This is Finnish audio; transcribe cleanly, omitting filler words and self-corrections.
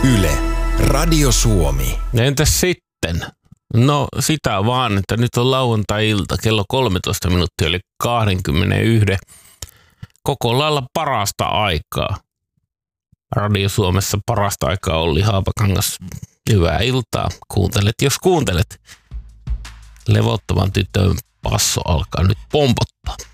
Yle, Radio Suomi. Entäs sitten? No sitä vaan, että nyt on lauantai-ilta, kello 13 minuuttia eli 21. Koko lailla parasta aikaa. Radio Suomessa parasta aikaa Olli Haapakangas. Hyvää iltaa. Kuuntelet, jos kuuntelet. Levottoman tytön passo alkaa nyt pompottaa.